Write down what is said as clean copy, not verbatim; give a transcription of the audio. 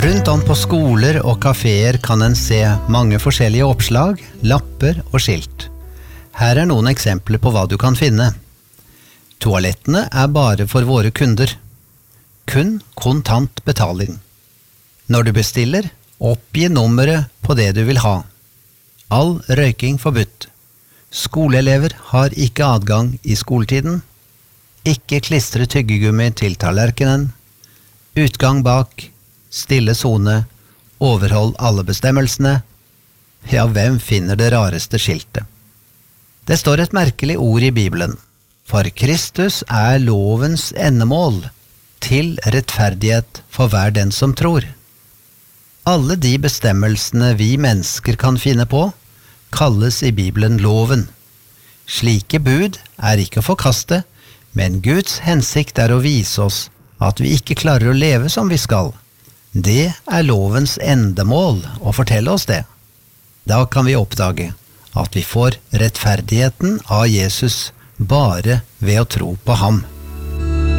Rundt om på skoler og kaféer kan en se mange forskjellige oppslag, lapper og skilt. Her er noen eksempler på hva du kan finne. Toalettene er bare for våre kunder. Kun kontant betaling. Når du bestiller, oppgi nummeret på det du vil ha. All røyking forbudt. Skoleelever har ikke adgang i skoletiden. Ikke klistre tyggegummi til tallerkenen. Utgang bak. Stille zone, overhold alle bestemmelsene. Ja, hvem finner det rareste skiltet? Det står et merkelig ord i Bibelen. For Kristus er lovens endemål, til rettferdighet for hver den som tror. Alle de bestemmelsene vi mennesker kan finne på, kalles i Bibelen loven. Slike bud er ikke å forkaste, men Guds hensikt er å vise oss at vi ikke klarer å leve som vi skal. Det er lovens endemål å fortelle oss det. Da kan vi oppdage at vi får rettferdigheten av Jesus bare ved å tro på ham.